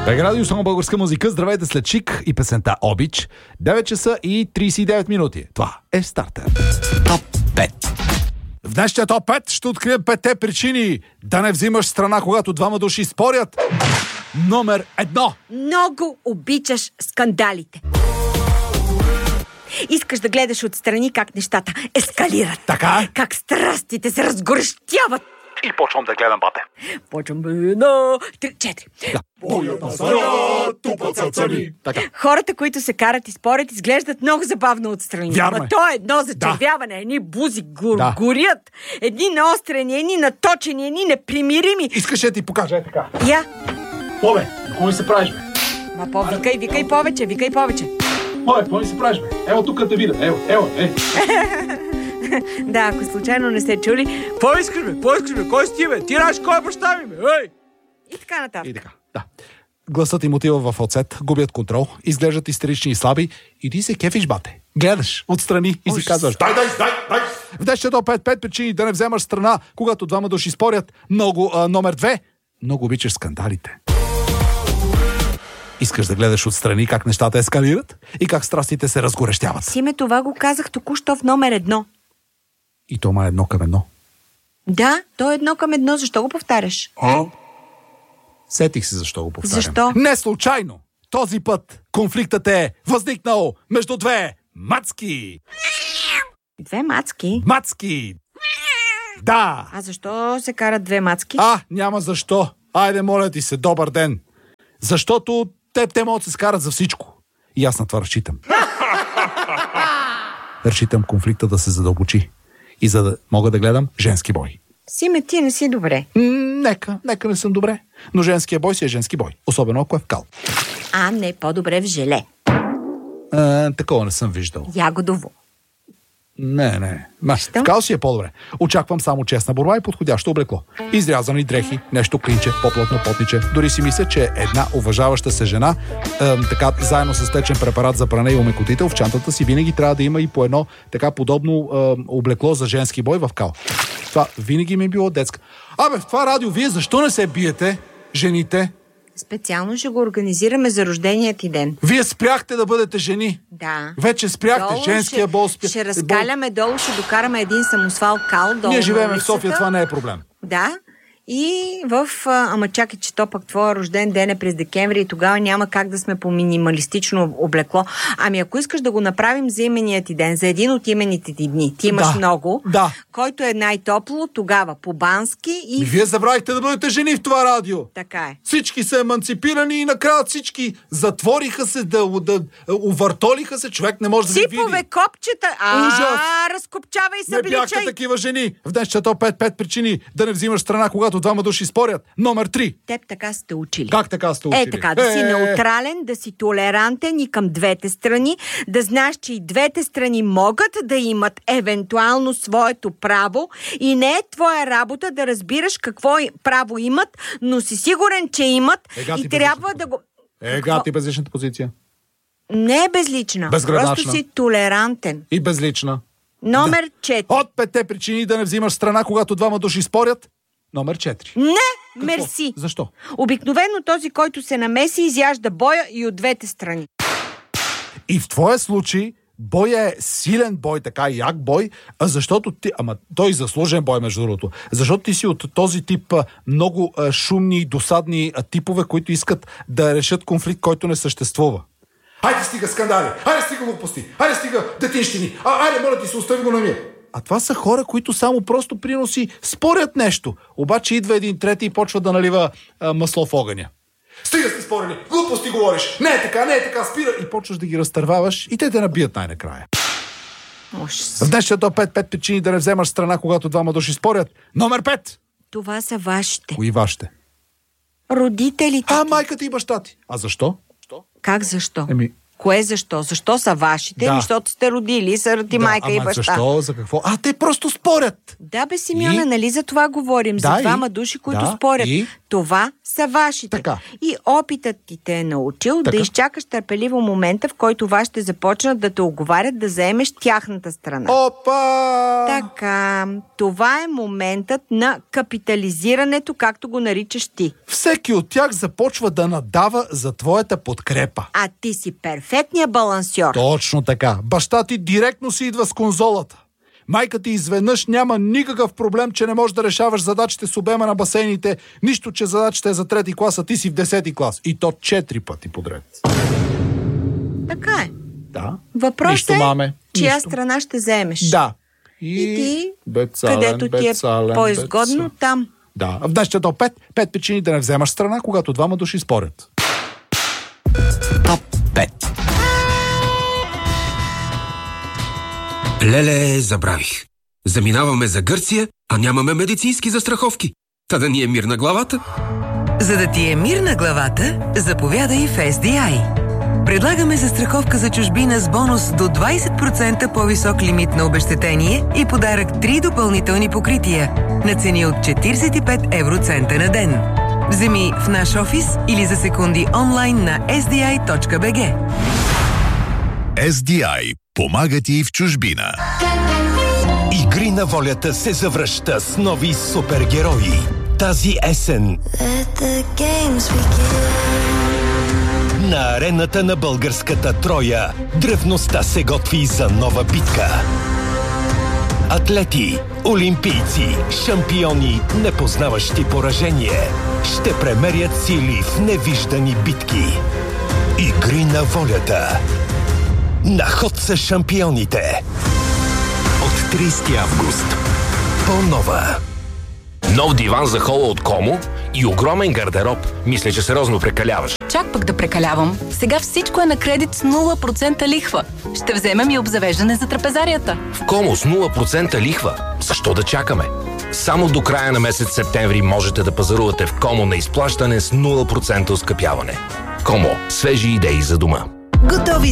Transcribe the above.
Бег радио, само българска музика. Здравейте след Шик и песента Обич. 9 часа и 39 минути. Това е стартер. Топ 5. В днешния топ 5 ще открием 5 причини да не взимаш страна, когато двама души спорят. Номер 1. Много обичаш скандалите. Искаш да гледаш отстрани как нещата ескалират. Така? Как страстите се разгорещяват. И почвам да гледам, бате. Почвам 1, 3, 4. Да. Така. Хората, които се карат и спорят, изглеждат много забавно отстрани. Вярно е. Ма то е едно зачервяване. Едни бузи горят. Едни наострени, едни наточени, едни непримирими. Искаш да ти покажа, е така. Я. Пове, какво ми се правиш, бе? Ма викай повече, викай повече. Пове, какво ми се правиш, бе? Ево тук те видя. Ево. Да, ако случайно не сте чули. Какво искаш, бе? Кой си ти, бе? Ти знаеш кой е баща ми, бе? Ей! И така нататък. И така, да. Гласът им отива в оцет, губят контрол, изглеждат истерични и слаби и ти се кефиш, бате. Гледаш отстрани и си казваш: дай! В днешния топ 5 причини да не вземаш страна, когато двама души спорят. Номер 2. Много обичаш скандалите. Искаш да гледаш отстрани как нещата ескалират и как страстите се разгорещяват. Симе, това го казах току-що в номер 1. И то ма е 1:1. Да, то е 1:1. Защо го повтаряш? Сетих се защо го повтарям. Защо? Не случайно. Този път конфликтът е възникнал между две мацки. Две мацки? Мацки! Да! А защо се карат две мацки? Няма защо. Айде, моля ти се, добър ден. Защото те могат да се скарат за всичко. И аз на това разчитам. Разчитам конфликта да се задълбочи. И за да мога да гледам женски бой. Симе, ти не си добре. Нека не съм добре. Но женския бой си е женски бой. Особено ако е в кал. Не, по-добре в желе. Такова не съм виждал. Ягодово. Не. В кал си е по-добре. Очаквам само честна борба и подходящо облекло. Изрязани дрехи, нещо клинче, по-плътно потниче. Дори си мисля, че една уважаваща се жена, така заедно с течен препарат за пране и омекотител, в чантата си винаги трябва да има и по едно така подобно облекло за женски бой в кал. Това винаги ми е било детска. В това радио вие защо не се биете, жените? Специално ще го организираме за рождения ти ден. Вие спряхте да бъдете жени. Да. Вече спряхте. Долу женския бол спря. Ще разкаляме долу, ще докараме един самосвал кал долу. Ние живеем в София, това не е проблем. Да. И ама чакай, че то пък твоя рожден ден е през декември и тогава няма как да сме по минималистично облекло. Ако искаш да го направим за имения ти ден, за един от имените ти дни, ти имаш много, който е най-топло, тогава по-бански и... Вие забравихте да бъдете жени в това радио. Така е. Всички са еманципирани и накрая всички затвориха се, увъртолиха се, човек не може да ги види. Сипове копчета! Ужас! Разкопчавай се, не бяхте такива жени. В днешния топ 5 причини да не взимаш страна, когато двама души спорят. Номер 3. Теб така сте учили. Как така сте учили? Така, да си неутрален, да си толерантен и към двете страни, да знаеш, че и двете страни могат да имат евентуално своето право и не е твоя работа да разбираш какво право имат, но си сигурен, че имат и трябва да го... Ти безличната позиция. Не е безлична. Безгранична. Просто си толерантен. И безлична. Номер 4. От 5 причини да не взимаш страна, когато двама души спорят. Номер 4. Не, какво? мерси. Защо? Обикновено този, който се намеси, изяжда боя и от двете страни. И в твоя случай боя е силен бой, така як бой, защото ти... той заслужен бой, между другото. Защото ти си от този тип много шумни и досадни типове, които искат да решат конфликт, който не съществува. Хайде стига скандали, хайде стига глупости, хайде стига детинщини, хайде моля ти се, остави го на ми. А това са хора, които само просто приноси спорят нещо. Обаче идва един трети и почва да налива масло в огъня. Стига сте спорили, глупости говориш, не е така, спира. И почваш да ги разтърваваш и те набият най-накрая. В днешния топ 5 причини да не вземаш страна, когато двама души спорят. Номер 5. Това са вашите. Кои вашите? Родителите. Майката и баща ти. А защо? Как защо? Кое защо? Защо са вашите? Да. Защото сте родили, са ти майка и баща. Защо? За какво? Те просто спорят. Да, бе, Симеона, нали за това говорим? За двама души, които спорят. Това са вашите. Така. И опитът ти те е научил да изчакаш търпеливо момента, в който вас ще започнат да те оговарят да заемеш тяхната страна. Опа! Така, това е моментът на капитализирането, както го наричаш ти. Всеки от тях започва да надава за твоята подкрепа. А ти си перфектният балансьор. Точно така. Баща ти директно си идва с конзолата. Майка ти изведнъж няма никакъв проблем, че не можеш да решаваш задачите с обема на басейните, нищо, че задачата е за 3-ти клас, а ти си в 10-ти клас. И то 4 пъти подред. Така е. Да. Въпросът е, маме, чия страна ще вземеш. Да. И ти, бецален, където ти е по-изгодно, там. Да. В днешния топ 5 причини да не вземаш страна, когато двама души спорят. Топ 5. Леле, забравих. Заминаваме за Гърция, а нямаме медицински застраховки. Та да ни е мир на главата. За да ти е мир на главата, заповядай в SDI. Предлагаме застраховка за чужбина с бонус до 20% по-висок лимит на обезщетение и подарък 3 допълнителни покрития на цени от 45 евроцента на ден. Вземи в наш офис или за секунди онлайн на sdi.bg. SDI помага ти в чужбина. Игри на волята се завръща с нови супергерои. Тази есен на арената на българската Троя древността се готви за нова битка. Атлети, олимпийци, шампиони, непознаващи поражение, ще премерят сили в невиждани битки. Игри на волята. На ход са шампионите. От 30 август. По-нова. Нов диван за хола от Комо и огромен гардероб. Мисля, че сериозно прекаляваш. Чак пък да прекалявам. Сега всичко е на кредит с 0% лихва. Ще вземем и обзавеждане за трапезарията. В Комо с 0% лихва. Защо да чакаме? Само до края на месец септември можете да пазарувате в Комо на изплащане с 0% оскъпяване. Комо. Свежи идеи за дома. Готови